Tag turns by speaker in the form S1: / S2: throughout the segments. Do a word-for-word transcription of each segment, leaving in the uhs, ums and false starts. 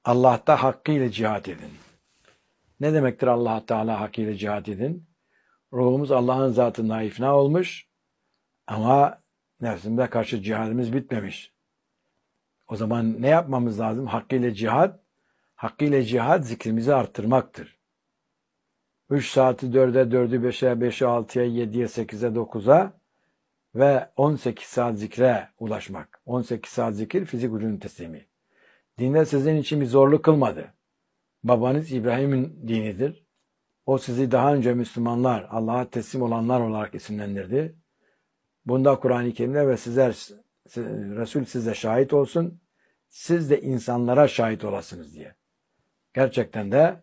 S1: Allah'ta hakkıyla cihat edin. Ne demektir Allah Teala hakkıyla cihat edin? Ruhumuz Allah'ın zatına ifna olmuş ama nefsimize karşı cihadımız bitmemiş. O zaman ne yapmamız lazım? Hakkıyla cihat, hakkıyla cihat zikrimizi arttırmaktır. üç saati dörde, dördü beşe, beşe altıya, yediye, sekize, dokuza ve on sekiz saat zikre ulaşmak. on sekiz saat zikir fizik ucunun teslimi. Dinde sizin için bir zorluk kılmadı. Babanız İbrahim'in dinidir. O sizi daha önce Müslümanlar, Allah'a teslim olanlar olarak isimlendirdi. Bunda Kur'an-ı Kerim'de ve sizler, Resul size şahit olsun, siz de insanlara şahit olasınız diye. Gerçekten de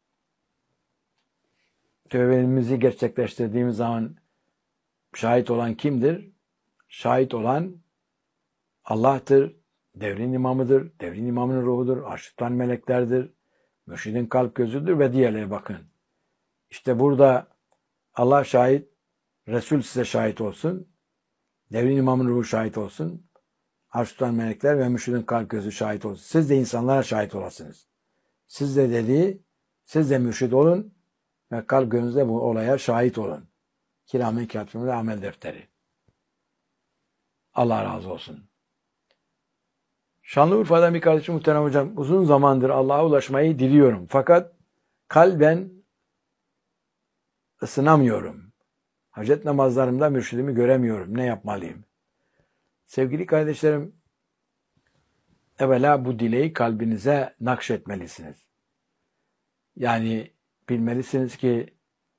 S1: tövbemizi gerçekleştirdiğimiz zaman şahit olan kimdir? Şahit olan Allah'tır, devrin imamıdır, devrin imamının ruhudur, arştan meleklerdir, mürşidin kalp gözüdür ve diğerleri bakın. İşte burada Allah şahit, Resul size şahit olsun, devrin imamının ruhu şahit olsun, arştan melekler ve mürşidin kalp gözü şahit olsun. Siz de insanlara şahit olasınız. Siz de dediği, siz de mürşid olun ve kalp gözünüzde bu olaya şahit olun. Kiramen katibinde amel defteri. Allah razı olsun. Şanlıurfa'dan bir kardeşim muhterem hocam, uzun zamandır Allah'a ulaşmayı diliyorum. Fakat kalben ısınamıyorum. Hacet namazlarımda mürşidimi göremiyorum. Ne yapmalıyım? Sevgili kardeşlerim, evvela bu dileği kalbinize nakşetmelisiniz. Yani bilmelisiniz ki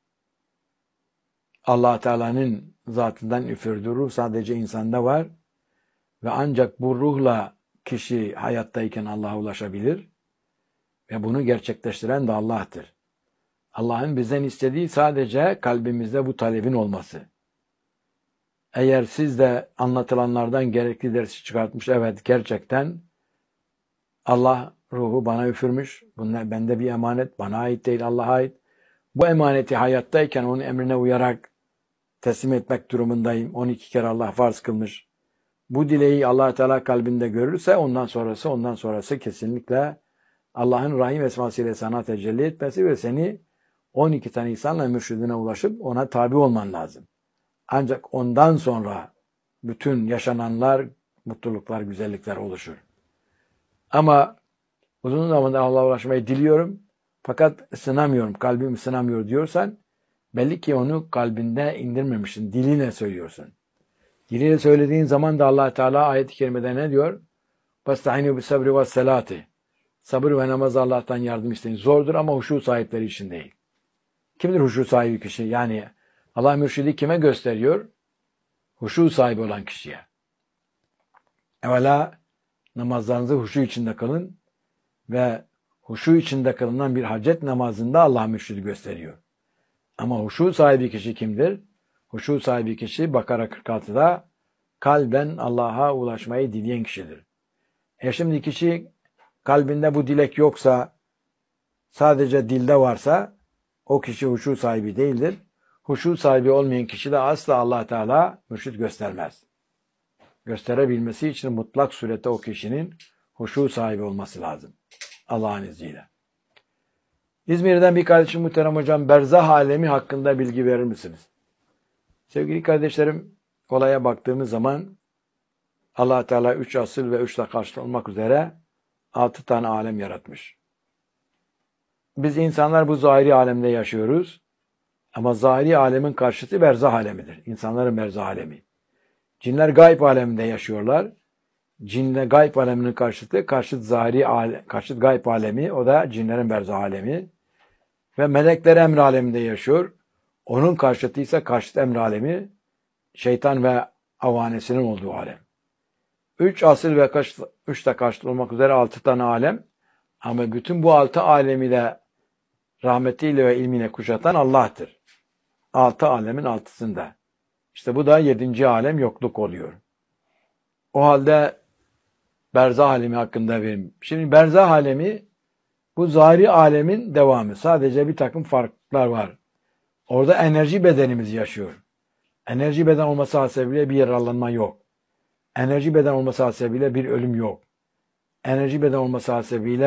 S1: Allah Teala'nın zatından üfürdüğü ruh sadece insanda var ve ancak bu ruhla kişi hayattayken Allah'a ulaşabilir ve bunu gerçekleştiren de Allah'tır. Allah'ın bizden istediği sadece kalbimizde bu talebin olması. Eğer siz de anlatılanlardan gerekli dersi çıkartmış, evet gerçekten Allah ruhu bana üfürmüş, bunlar bende bir emanet, bana ait değil, Allah'a ait. Bu emaneti hayattayken onun emrine uyarak teslim etmek durumundayım. on iki kere Allah farz kılmış. Bu dileği Allah Teala kalbinde görürse ondan sonrası ondan sonrası kesinlikle Allah'ın Rahim esmasıyla sana tecelli etmesi ve seni on iki tane insanla mürşidine ulaşıp ona tabi olman lazım. Ancak ondan sonra bütün yaşananlar, mutluluklar, güzellikler oluşur. Ama uzun zamandır Allah'a ulaşmayı diliyorum fakat ısınamıyorum, kalbim ısınamıyor diyorsan belli ki onu kalbinde indirmemişsin, diline söylüyorsun. Diliyle söylediğin zaman da Allah Teala ayet-i kerimede ne diyor? "Vesta'inu bis-sabri ve's-salati." Sabır ve namaz Allah'tan yardım isteyin. Zordur ama huşu sahipleri için değil. Kimdir huşu sahibi kişi? Yani Allah mürşidi kime gösteriyor? Huşu sahibi olan kişiye. Evvela namazlarınızı huşu içinde kılın ve huşu içinde kılınan bir hacet namazında Allah mürşidi gösteriyor. Ama huşu sahibi kişi kimdir? Huşu sahibi kişi Bakara kırk altıda kalben Allah'a ulaşmayı dileyen kişidir. E şimdi kişi kalbinde bu dilek yoksa, sadece dilde varsa o kişi huşu sahibi değildir. Huşu sahibi olmayan kişi de asla Allah Teala mürşid göstermez. Gösterebilmesi için mutlak surette o kişinin huşu sahibi olması lazım. Allah'ın izniyle. İzmir'den bir kardeşim muhterem hocam, berzah alemi hakkında bilgi verir misiniz? Sevgili kardeşlerim, olaya baktığımız zaman Allah Teala üç asıl ve üç karşıt olmak üzere altı tane alem yaratmış. Biz insanlar bu zahiri alemde yaşıyoruz. Ama zahiri alemin karşıtı berzah alemidir. İnsanların berzah alemi. Cinler gayb aleminde yaşıyorlar. Cinle gayb aleminin karşıtı karşıt zahiri alem, karşıt gayb alemi, o da cinlerin berzah alemi. Ve melekler emr aleminde yaşıyor. Onun karşıtı ise karşıt emr alemi, şeytan ve avanesinin olduğu alem. Üç asıl ve kaç, üç de karşıt olmak üzere altı tane alem. Ama bütün bu altı alemi de rahmetiyle ve ilmine kuşatan Allah'tır. Altı alemin altısında. İşte bu da yedinci alem yokluk oluyor. O halde berzah alemi hakkında verim. Şimdi berzah alemi bu zahiri alemin devamı. Sadece bir takım farklar var. Orada enerji bedenimiz yaşıyor. Enerji beden olması hasebiyle bir yaralanma yok. Enerji beden olması hasebiyle bir ölüm yok. Enerji beden olması hasebiyle